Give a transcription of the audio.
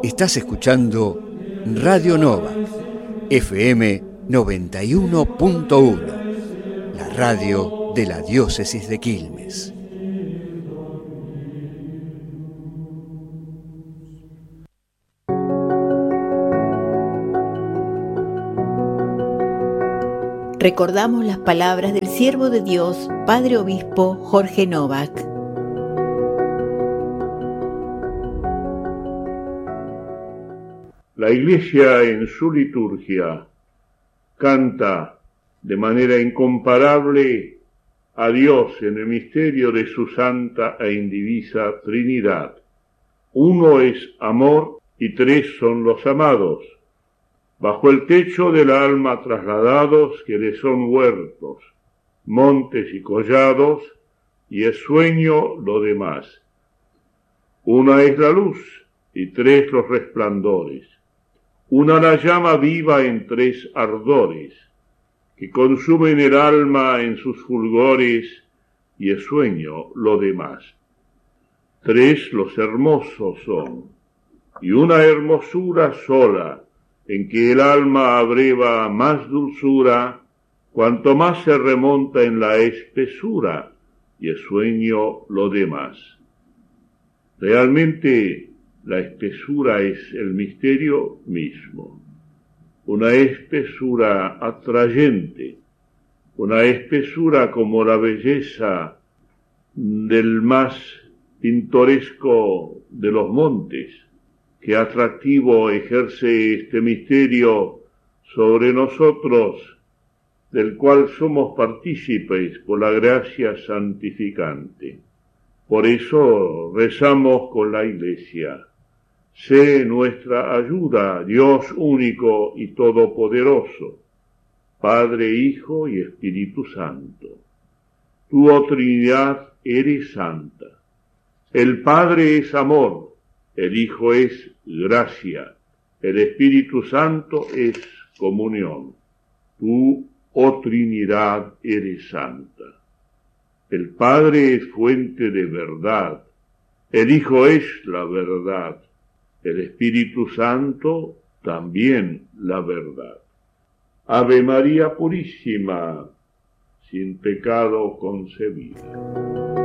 Estás escuchando Radio Nova, FM 91.1, la radio de la diócesis de Quilmes. Recordamos las palabras del siervo de Dios, Padre Obispo Jorge Novak. La Iglesia en su liturgia canta de manera incomparable a Dios en el misterio de su santa e indivisa Trinidad. Uno es amor y tres son los amados, bajo el techo del alma trasladados que le son huertos, montes y collados, y es sueño lo demás. Una es la luz y tres los resplandores. Una la llama viva en tres ardores, que consumen el alma en sus fulgores, y es sueño lo demás. Tres los hermosos son, y una hermosura sola, en que el alma abreva más dulzura, cuanto más se remonta en la espesura, y es sueño lo demás. Realmente, la espesura es el misterio mismo, una espesura atrayente, una espesura como la belleza del más pintoresco de los montes. Qué atractivo ejerce este misterio sobre nosotros, del cual somos partícipes por la gracia santificante. Por eso rezamos con la Iglesia. Sé nuestra ayuda, Dios único y todopoderoso, Padre, Hijo y Espíritu Santo. Tú, oh Trinidad, eres santa. El Padre es amor, el Hijo es gracia, el Espíritu Santo es comunión. Tú, oh Trinidad, eres santa. El Padre es fuente de verdad, el Hijo es la verdad, el Espíritu Santo también la verdad. Ave María Purísima, sin pecado concebida.